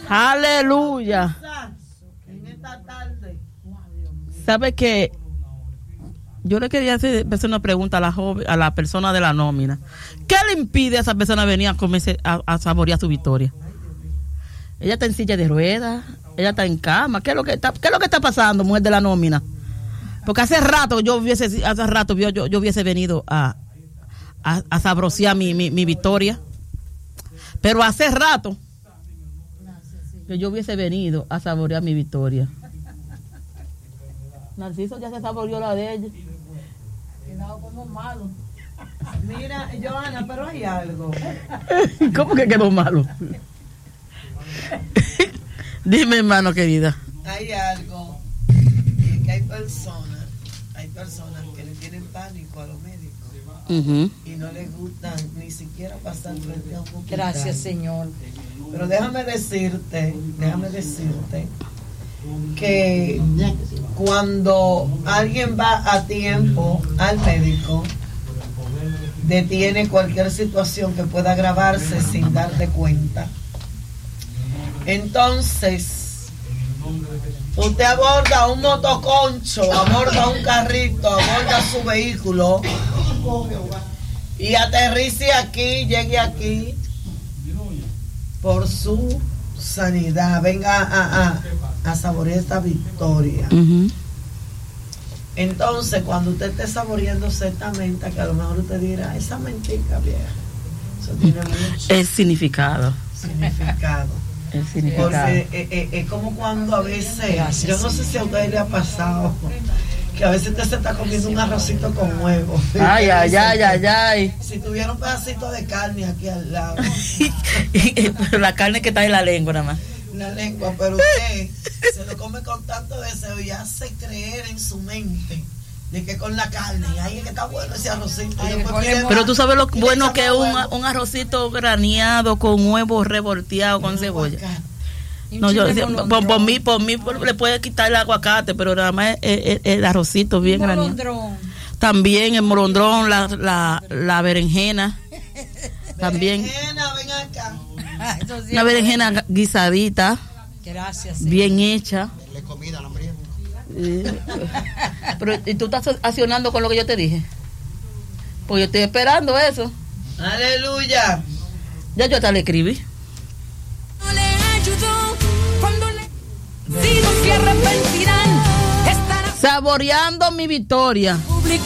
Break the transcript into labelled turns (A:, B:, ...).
A: Aleluya.
B: En esta tarde.
A: ¿Sabe qué? Yo le quería hacer una pregunta a la persona de la nómina. ¿Qué le impide a esa persona venir a comerse, a saborear su victoria? Ella está en silla de ruedas, ella está en cama. ¿Qué es lo que está pasando, mujer de la nómina? Porque hace rato yo hubiese venido a sabrosear mi victoria. Pero hace rato que yo hubiese venido a saborear mi victoria. Narciso ya se saboreó la de ella.
B: Quedado como malo. Mira, Johanna, pero hay algo.
A: ¿Cómo que quedó malo? Dime, hermano querida.
B: Hay algo, que hay personas que le tienen pánico a los médicos. Y no les gusta ni siquiera pasar frente a un hospital.
C: Gracias, Señor.
B: Pero déjame decirte que cuando alguien va a tiempo al médico, detiene cualquier situación que pueda agravarse sin darte cuenta. Entonces, usted aborda un motoconcho, aborda un carrito, aborda su vehículo y aterrice aquí, llegue aquí por su sanidad. Venga a saborear esta victoria. Entonces, cuando usted esté saboreando ciertamente, que a lo mejor usted dirá, esa mentira vieja, eso tiene mucho
A: significado.
B: Porque es como cuando a veces, yo no sé si a usted le ha pasado, que a veces usted se está comiendo un arrocito con huevo.
A: Ay.
B: Si tuviera un pedacito de carne aquí al lado.
A: La carne que está en la lengua nada más.
B: La lengua, pero usted se lo come con tanto deseo y hace creer en su mente de que con la carne, ay, es que está bueno ese arrocito.
A: Pero tú sabes lo bueno que es un arrocito graneado con huevo revolteado con cebolla. No, yo por mí le puede quitar el aguacate, pero nada más el arrocito bien graneado. También el molondrón, la berenjena. También.
B: Ven acá.
A: Una berenjena guisadita.
C: Gracias.
A: Bien hecha.
D: Le comida al hambriento.
A: Pero ¿y tú estás accionando con lo que yo te dije? Pues yo estoy esperando eso.
B: Aleluya.
A: Ya yo hasta le escribí.
E: No le ayudó cuando le digo que arrepentirán.
A: Saboreando mi victoria.